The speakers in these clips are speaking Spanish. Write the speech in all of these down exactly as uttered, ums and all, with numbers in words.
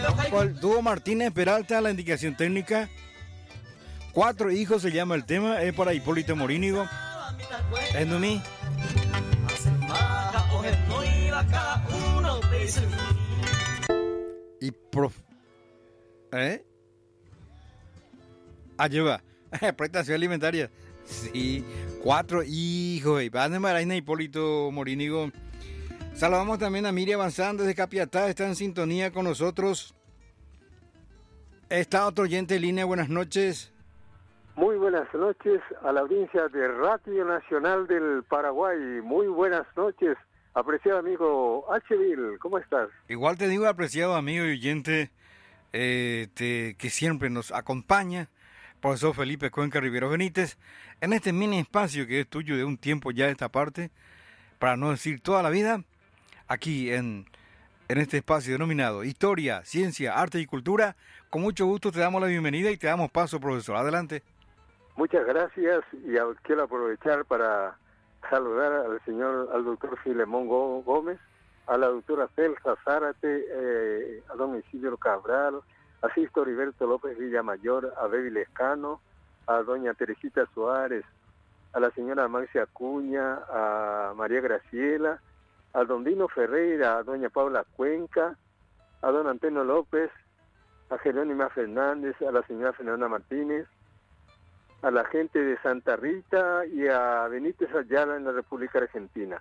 Cual dúo Martínez Peralta, la indicación técnica. Cuatro hijos se llama el tema, es para Hipólito Morínigo. Es de mí. Y prof... ¿Eh? Ayuda. Prestación alimentaria. Sí. Cuatro hijos. Y padre Maraina Hipólito Morínigo. Saludamos también a Miriam Avanzán desde Capiatá. Está en sintonía con nosotros. Está otro oyente en línea. Buenas noches. Muy buenas noches a la audiencia de Radio Nacional del Paraguay. Muy buenas noches, apreciado amigo Acheville. ¿Cómo estás? Igual te digo, apreciado amigo y oyente eh, te, que siempre nos acompaña, profesor Felipe Cuenca Rivero Benítez, en este mini espacio que es tuyo de un tiempo ya de esta parte, para no decir toda la vida, aquí en, en este espacio denominado Historia, Ciencia, Arte y Cultura. Con mucho gusto te damos la bienvenida y te damos paso, profesor. Adelante. Muchas gracias, y quiero aprovechar para saludar al señor, al doctor Filemón Gómez, a la doctora Celsa Zárate, eh, a don Isidro Cabral, a Sisto Heriberto López Villamayor, a Bebi Lescano, a doña Teresita Suárez, a la señora Maxia Acuña, a María Graciela, a don Dino Ferreira, a doña Paula Cuenca, a don Antonio López, a Jerónima Fernández, a la señora Fernanda Martínez, a la gente de Santa Rita y a Benítez Ayala en la República Argentina.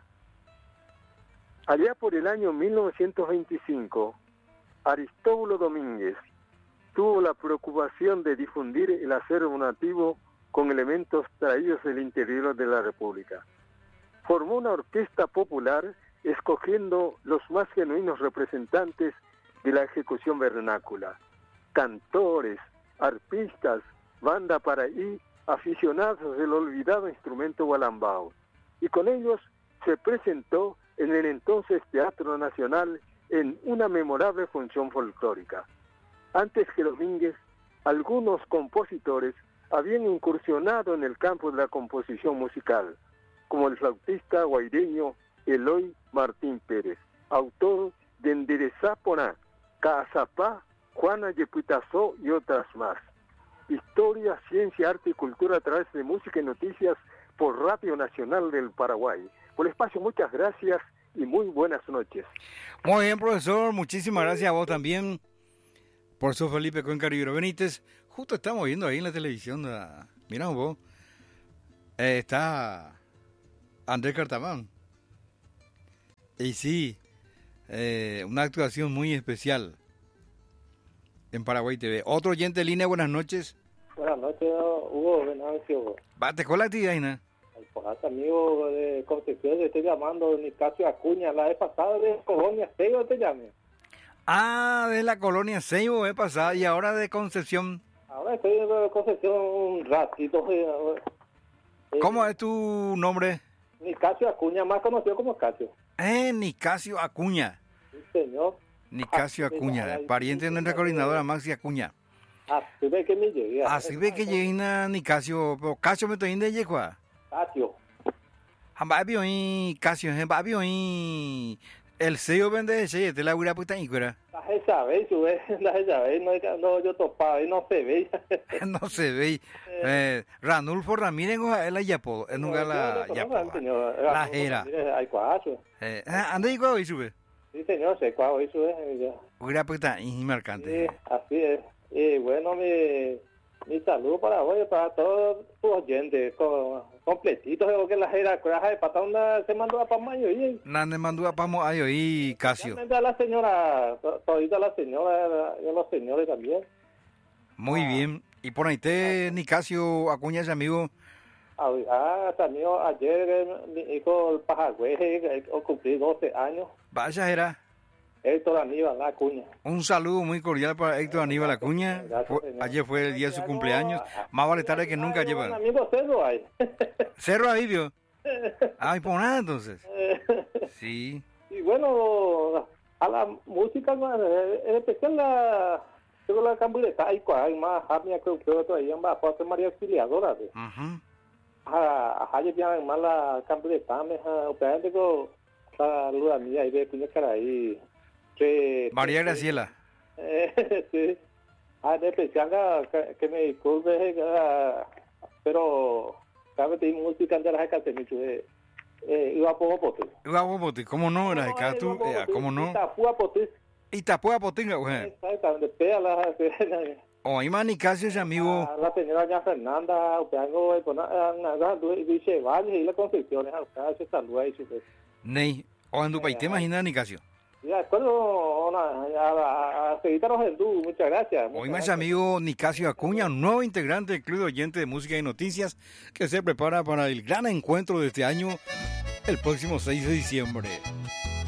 Allá por el año mil novecientos veinticinco, Aristóbulo Domínguez tuvo la preocupación de difundir el acervo nativo con elementos traídos del interior de la República. Formó una orquesta popular escogiendo los más genuinos representantes de la ejecución vernácula, cantores, arpistas, banda paraí, aficionados del olvidado instrumento gualambao, y con ellos se presentó en el entonces Teatro Nacional en una memorable función folclórica. Antes que Domínguez, algunos compositores habían incursionado en el campo de la composición musical, como el flautista guaireño Eloy Martín Pérez, autor de Enderezá Poná, Caazapá, Juana Yepuitazó y otras más. Historia, Ciencia, Arte y Cultura a través de música y noticias por Radio Nacional del Paraguay. Por el espacio, muchas gracias y muy buenas noches. Muy bien, profesor, muchísimas gracias a vos también, profesor Felipe Cuenca Rivero Benítez. Justo estamos viendo ahí en la televisión, uh, mira vos, eh, está Andrés Cartamán. Y sí, eh, una actuación muy especial en Paraguay T V. Otro oyente en línea, buenas noches. Buenas noches, Hugo Venancio. Bate con la actividad, Ina. Por amigo de Concepción, te estoy llamando, Nicasio Acuña, la vez pasada de Colonia Seibo te llamé. Ah, de la Colonia Seibo, vez pasada, y ahora de Concepción. Ahora estoy de Concepción un ratito. Eh, ¿Cómo es tu nombre? Nicasio Acuña, más conocido como Casio. Eh, Nicasio Acuña. Sí, señor. Nicasio Acuña, pariente de nuestra coordinadora Maxi Acuña. Así ve que me llegué. Así ve que llegué a Nicasio, pero Casio me estoy de Yecua. Casio. Hambabio y Casio, hambabio y el sello vende ese, te la hubiera puesto ahí, ¿cuera? La esa vez, la esa vez, no, no, yo topaba y no se ve. No se ve. Eh, Ranulfo Ramírez, él es yapo, él nunca la yapo. La era. Hay cuatro. Eh, ¿ande y cuál sube? Sí, señor, sé cuál hoy sube. Hubiera puesto ahí, marcante. Sí, así es. Y bueno, mi, mi saludo para hoy, para todos tus oyentes, con, completitos, digo que la era craja de pata una se mandó a Pamayo y Nande mandó a Pamo ayo y Casio. a la señora, todita la señora, y a los señores también. Muy ah. bien. Y por ahí te, Nicasio Acuña, ese amigo. Ah, también ayer mi hijo el Pajagüe cumplí doce años. Vaya era. Héctor Aníbal Acuña. Un saludo muy cordial para Héctor Aníbal Acuña. Gracias, fue, ayer fue el día de su cumpleaños. Más vale tarde que nunca lleva. Amigo Cerro hay. Cerro ahí, vio. Ay, por nada entonces. Sí. Y bueno, a la música, en especial la... Pero la cambureta, hay más, hay creo que todavía más, puede ser María Auxiliadora. Ajá. Ah, hay ya más la cambureta, me ha, obviamente la luna mía y de puño cara ahí. María Graciela. Eh, sí. Ah, en especial que, que me disculpe, pero cabe tener música de las casas, me iba a poco pote. Iba a pote, ¿cómo no? Era acá tú, ¿cómo no? Itapúa pote. Itapúa potinga, güey. Exactamente, pega la... O hay más ni casi ese amigo. La señora doña Fernanda, Upeango, dice, vaya, y la Concepción, se saluda y se... Ney, o ando pa' y te imaginas ni casi. Ya, acuerdo, a seguirnos en tú, muchas gracias. Hoy más amigo Nicasio Acuña, un nuevo integrante del Club de Oyentes de Música y Noticias, que se prepara para el gran encuentro de este año, el próximo seis de diciembre.